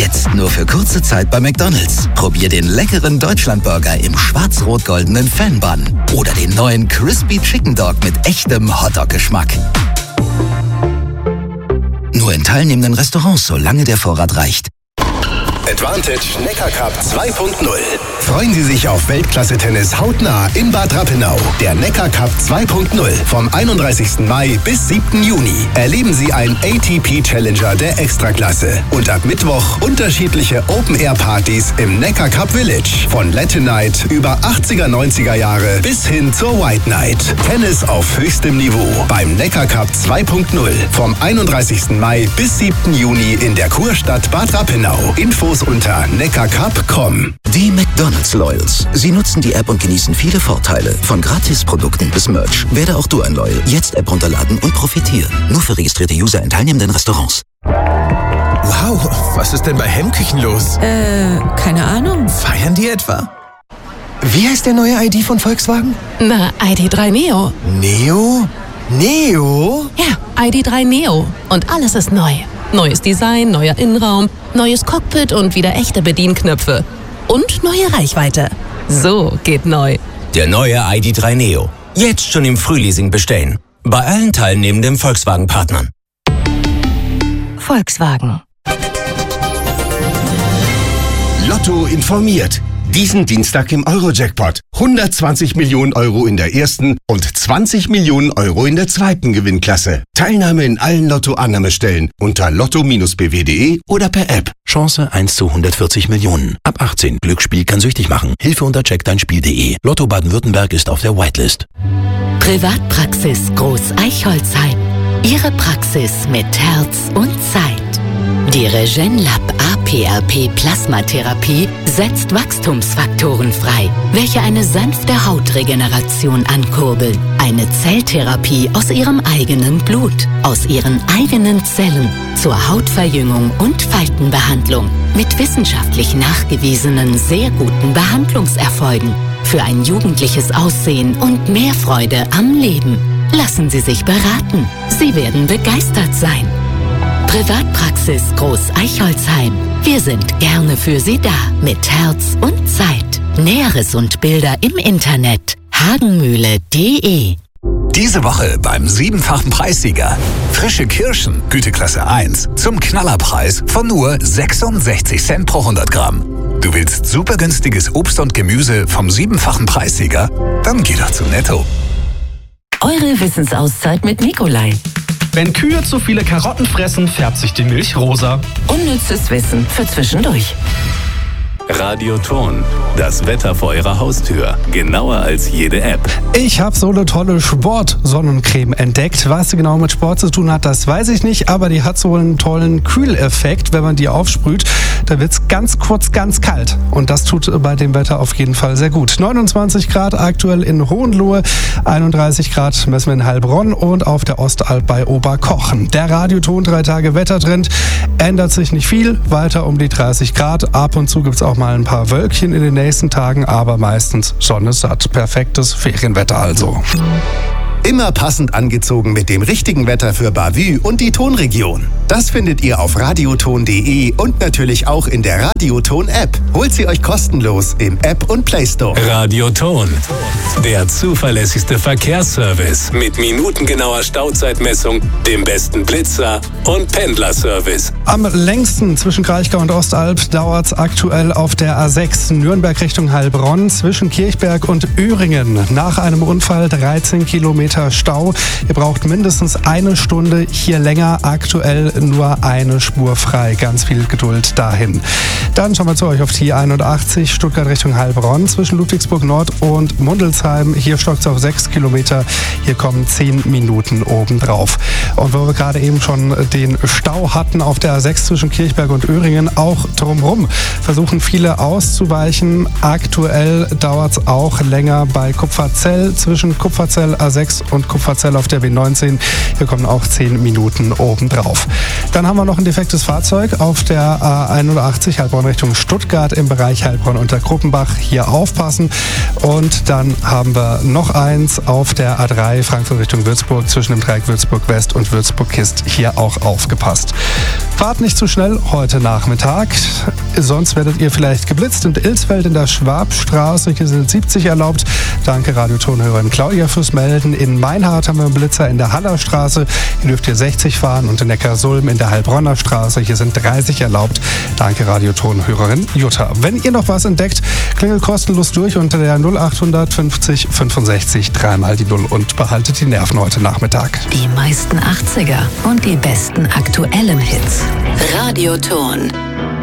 Jetzt nur für kurze Zeit bei McDonald's. Probier den leckeren Deutschlandburger im schwarz-rot-goldenen Fan-Bun. Oder den neuen Crispy Chicken Dog mit echtem Hotdog-Geschmack. Nur in teilnehmenden Restaurants, solange der Vorrat reicht. Advantage Neckar Cup 2.0. Freuen Sie sich auf Weltklasse-Tennis hautnah in Bad Rappenau. Der Neckar Cup 2.0 vom 31. Mai bis 7. Juni. Erleben Sie einen ATP-Challenger der Extraklasse. Und ab Mittwoch unterschiedliche Open-Air-Partys im Neckar Cup Village. Von Latin Night über 80er, 90er Jahre bis hin zur White Night. Tennis auf höchstem Niveau beim Neckar Cup 2.0 vom 31. Mai bis 7. Juni in der Kurstadt Bad Rappenau. Infos unter neckarcup.com. Die McDonald's Loyals. Sie nutzen die App und genießen viele Vorteile. Von Gratisprodukten bis Merch. Werde auch du ein Loyal. Jetzt App runterladen und profitieren. Nur für registrierte User in teilnehmenden Restaurants. Wow, was ist denn bei Hemmküchen los? Keine Ahnung. Feiern die etwa? Wie heißt der neue ID von Volkswagen? Na, ID.3 Neo. Neo? Neo? Ja, ID.3 Neo. Und alles ist neu. Neues Design, neuer Innenraum, neues Cockpit und wieder echte Bedienknöpfe. Und neue Reichweite. So geht neu. Der neue ID.3 Neo. Jetzt schon im Frühleasing bestellen. Bei allen teilnehmenden Volkswagen-Partnern. Volkswagen. Lotto informiert. Diesen Dienstag im Euro-Jackpot. 120 Millionen Euro in der ersten und 20 Millionen Euro in der zweiten Gewinnklasse. Teilnahme in allen Lotto-Annahmestellen unter lotto-bw.de oder per App. Chance 1 zu 140 Millionen. Ab 18. Glücksspiel kann süchtig machen. Hilfe unter checkdeinspiel.de. Lotto Baden-Württemberg ist auf der Whitelist. Privatpraxis Groß Eichholzheim. Ihre Praxis mit Herz und Zeit. Die Regenlab APRP Plasmatherapie setzt Wachstumsfaktoren frei, welche eine sanfte Hautregeneration ankurbeln. Eine Zelltherapie aus ihrem eigenen Blut, aus ihren eigenen Zellen zur Hautverjüngung und Faltenbehandlung mit wissenschaftlich nachgewiesenen sehr guten Behandlungserfolgen für ein jugendliches Aussehen und mehr Freude am Leben. Lassen Sie sich beraten. Sie werden begeistert sein. Privatpraxis Groß Eichholzheim. Wir sind gerne für Sie da mit Herz und Zeit. Näheres und Bilder im Internet hagenmühle.de. Diese Woche beim 7-fachen Preissieger. Frische Kirschen, Güteklasse 1, zum Knallerpreis von nur 66 Cent pro 100 Gramm. Du willst super günstiges Obst und Gemüse vom 7-fachen Preissieger? Dann geh doch zu Netto. Eure Wissensauszeit mit Nikolai. Wenn Kühe zu viele Karotten fressen, färbt sich die Milch rosa. Unnützes Wissen für zwischendurch. Radioton. Das Wetter vor Ihrer Haustür. Genauer als jede App. Ich habe so eine tolle Sport-Sonnencreme entdeckt. Was sie genau mit Sport zu tun hat, das weiß ich nicht. Aber die hat so einen tollen Kühleffekt, wenn man die aufsprüht. Da wird es ganz kurz ganz kalt. Und das tut bei dem Wetter auf jeden Fall sehr gut. 29 Grad aktuell in Hohenlohe. 31 Grad messen wir in Heilbronn und auf der Ostalb bei Oberkochen. Der Radioton 3 Tage Wettertrend ändert sich nicht viel. Weiter um die 30 Grad. Ab und zu gibt es auch mal ein paar Wölkchen in den nächsten Tagen, aber meistens Sonne satt. Perfektes Ferienwetter also. Immer passend angezogen mit dem richtigen Wetter für Bavü und die Tonregion. Das findet ihr auf radioton.de und natürlich auch in der Radioton-App. Holt sie euch kostenlos im App und Play Store. Radioton. Der zuverlässigste Verkehrsservice mit minutengenauer Stauzeitmessung, dem besten Blitzer und Pendlerservice. Am längsten zwischen Kraichgau und Ostalb dauert es aktuell auf der A6 Nürnberg Richtung Heilbronn zwischen Kirchberg und Öhringen. Nach einem Unfall 13 Kilometer Stau. Ihr braucht mindestens eine Stunde, hier länger, aktuell nur eine Spur frei. Ganz viel Geduld dahin. Dann schauen wir zu euch auf die 81 Stuttgart Richtung Heilbronn zwischen Ludwigsburg Nord und Mundelsheim. Hier stockt es auf 6 Kilometer. Hier kommen 10 Minuten obendrauf. Und wo wir gerade eben schon den Stau hatten auf der A6 zwischen Kirchberg und Öhringen, auch drumherum versuchen viele auszuweichen. Aktuell dauert es auch länger bei Kupferzell zwischen Kupferzell A6 und Kupferzell auf der B19. Hier kommen auch 10 Minuten obendrauf. Dann haben wir noch ein defektes Fahrzeug auf der A81 Heilbronn Richtung Stuttgart im Bereich Heilbronn unter Gruppenbach. Hier aufpassen. Und dann haben wir noch eins auf der A3 Frankfurt Richtung Würzburg zwischen dem Dreieck Würzburg West und Würzburg Kist. Hier auch aufgepasst. Fahrt nicht zu schnell heute Nachmittag, sonst werdet ihr vielleicht geblitzt. In Ilsfeld in der Schwabstraße, hier sind 70 erlaubt. Danke Radiotonhörerin Claudia fürs Melden. In Meinhardt haben wir einen Blitzer in der Hallerstraße, hier dürft ihr 60 fahren. Und in Neckarsulm in der Heilbronner Straße, hier sind 30 erlaubt. Danke Radiotonhörerin Jutta. Wenn ihr noch was entdeckt, klingelt kostenlos durch unter der 0800 50 65 3 die 0 und behaltet die Nerven heute Nachmittag. Die meisten 80er und die besten aktuellen Hits. Radioton.